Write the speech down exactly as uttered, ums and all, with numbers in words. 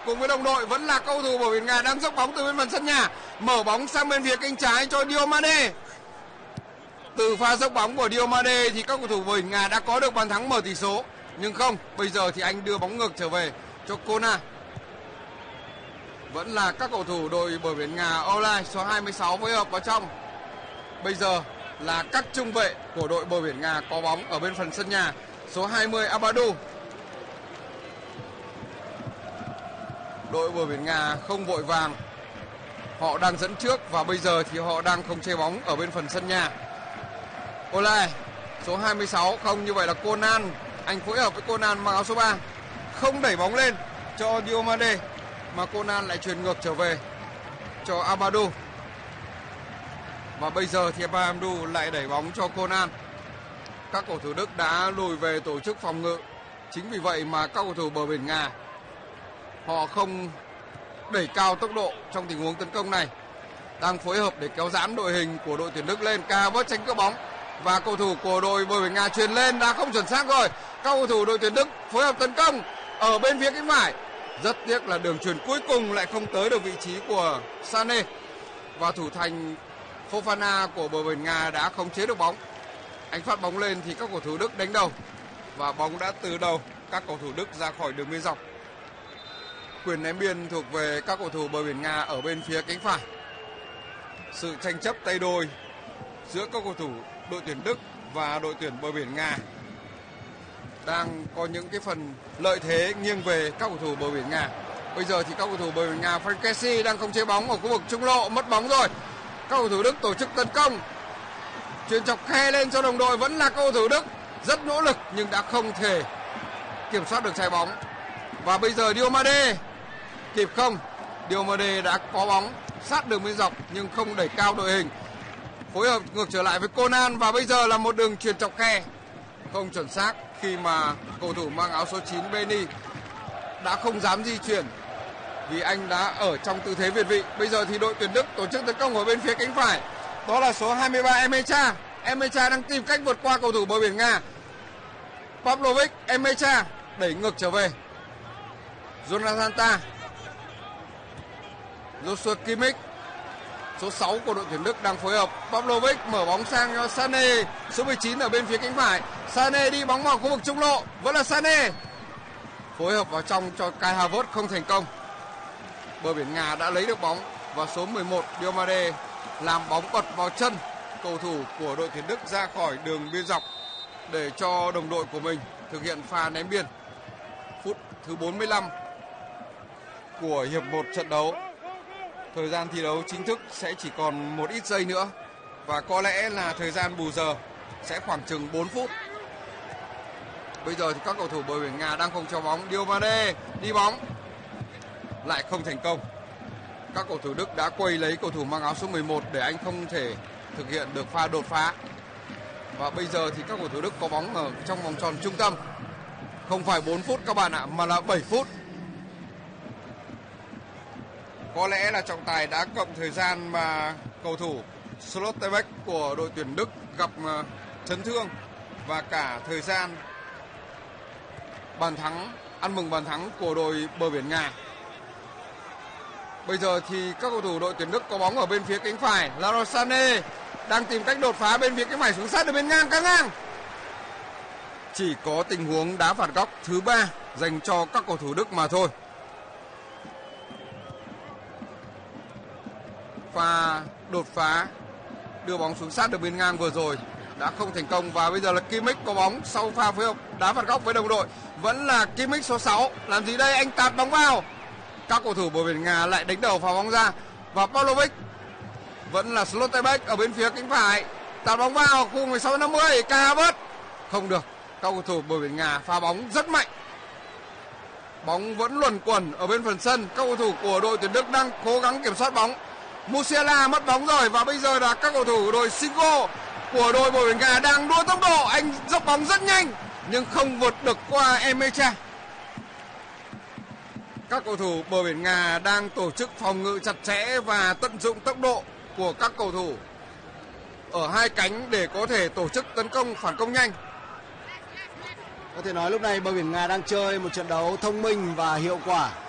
cùng với đồng đội vẫn là cầu thủ bờ biển Nga đang dốc bóng từ bên phần sân nhà, mở bóng sang bên phía cánh trái cho Diomande. Từ pha dốc bóng của Diomande thì các cầu thủ bờ biển Nga đã có được bàn thắng mở tỷ số, nhưng không, bây giờ thì anh đưa bóng ngược trở về cho Kona. Vẫn là các cầu thủ đội bờ biển Nga, Olay số hai mươi sáu phối hợp vào trong. Bây giờ là các trung vệ của đội bờ biển Nga có bóng ở bên phần sân nhà, số hai mươi Abadou. Đội bờ biển Nga không vội vàng, họ đang dẫn trước và bây giờ thì họ đang không chế bóng ở bên phần sân nhà. Olay số hai mươi sáu, không, như vậy là Conan, anh phối hợp với Conan mang áo số ba, không đẩy bóng lên cho Diomande mà Conan lại truyền ngược trở về cho Abadou. Và bây giờ thì Abadou lại đẩy bóng cho Conan. Các cầu thủ Đức đã lùi về tổ chức phòng ngự. Chính vì vậy mà các cầu thủ bờ biển Nga họ không đẩy cao tốc độ trong tình huống tấn công này, đang phối hợp để kéo giãn đội hình của đội tuyển Đức lên. Ca vớt tránh cướp bóng và cầu thủ của đội bờ biển Nga truyền lên đã không chuẩn xác rồi. Các cầu thủ đội tuyển Đức phối hợp tấn công ở bên phía cánh phải. Rất tiếc là đường chuyền cuối cùng lại không tới được vị trí của Sané và thủ thành Fofana của bờ biển Nga đã khống chế được bóng. Anh phát bóng lên thì các cầu thủ Đức đánh đầu và bóng đã từ đầu các cầu thủ Đức ra khỏi đường biên dọc. Quyền ném biên thuộc về các cầu thủ bờ biển Nga ở bên phía cánh phải. Sự tranh chấp tay đôi giữa các cầu thủ đội tuyển Đức và đội tuyển bờ biển Nga đang có những cái phần lợi thế nghiêng về các cầu thủ bờ biển Nga. Bây giờ thì các cầu thủ bờ biển Nga, Frankesi đang không chế bóng ở khu vực trung lộ, mất bóng rồi. Các cầu thủ Đức tổ chức tấn công, chuyền chọc khe lên cho đồng đội, vẫn là các cầu thủ Đức rất nỗ lực nhưng đã không thể kiểm soát được trái bóng. Và bây giờ Diomande kịp không? Diomande đã có bóng sát đường biên dọc nhưng không đẩy cao đội hình, phối hợp ngược trở lại với Conan và bây giờ là một đường chuyền chọc khe không chuẩn xác khi mà cầu thủ mang áo số chín Beni đã không dám di chuyển vì anh đã ở trong tư thế việt vị. Bây giờ thì đội tuyển Đức tổ chức tấn công ở bên phía cánh phải, đó là số hai mươi ba Emecha. Emecha đang tìm cách vượt qua cầu thủ bờ biển Nga. Pavlovic, Emecha đẩy ngược trở về. Jonathan Ta, Joshua Kimmich, số sáu của đội tuyển Đức đang phối hợp. Pavlovic mở bóng sang cho Sané, số mười chín ở bên phía cánh phải. Sané đi bóng vào khu vực trung lộ, vẫn là Sané phối hợp vào trong cho Kai Havertz không thành công. Bờ biển Nga đã lấy được bóng và số mười một Diomande làm bóng bật vào chân cầu thủ của đội tuyển Đức ra khỏi đường biên dọc để cho đồng đội của mình thực hiện pha ném biên. Phút thứ bốn mươi lăm của hiệp một trận đấu. Thời gian thi đấu chính thức sẽ chỉ còn một ít giây nữa và có lẽ là thời gian bù giờ sẽ khoảng chừng bốn phút. Bây giờ thì các cầu thủ bờ biển Nga đang không cho bóng. Diomande đi bóng lại không thành công. Các cầu thủ Đức đã quay lấy cầu thủ mang áo số mười một để anh không thể thực hiện được pha đột phá. Và bây giờ thì các cầu thủ Đức có bóng ở trong vòng tròn trung tâm. Không phải bốn phút các bạn ạ, mà là bảy phút. Có lẽ là trọng tài đã cộng thời gian mà cầu thủ Schlotterbeck của đội tuyển Đức gặp chấn thương và cả thời gian bàn thắng, ăn mừng bàn thắng của đội bờ biển Nga. Bây giờ thì các cầu thủ đội tuyển Đức có bóng ở bên phía cánh phải. Leroy Sané đang tìm cách đột phá bên phía cánh phải xuống sát ở bên ngang, căng ngang. Chỉ có tình huống đá phạt góc thứ ba dành cho các cầu thủ Đức mà thôi. Pha đột phá đưa bóng xuống sát đường biên ngang vừa rồi đã không thành công và bây giờ là Kimmich có bóng sau pha phối hợp đá phạt góc với đồng đội. Vẫn là Kimmich số sáu. Làm gì đây? Anh tạt bóng vào. Các cầu thủ bờ biển Nga lại đánh đầu phá bóng ra và Pavlovic, vẫn là Schlotterbeck ở bên phía cánh phải, tạt bóng vào khu mười sáu năm mươi. Kai Havertz không được. Các cầu thủ bờ biển Nga phá bóng rất mạnh. Bóng vẫn luẩn quẩn ở bên phần sân. Các cầu thủ của đội tuyển Đức đang cố gắng kiểm soát bóng. Musiala mất bóng rồi và bây giờ là các cầu thủ đội Singo của đội bờ biển Nga đang đua tốc độ. Anh dốc bóng rất nhanh nhưng không vượt được qua Emecha. Các cầu thủ bờ biển Nga đang tổ chức phòng ngự chặt chẽ và tận dụng tốc độ của các cầu thủ ở hai cánh để có thể tổ chức tấn công, phản công nhanh. Có thể nói lúc này bờ biển Nga đang chơi một trận đấu thông minh và hiệu quả.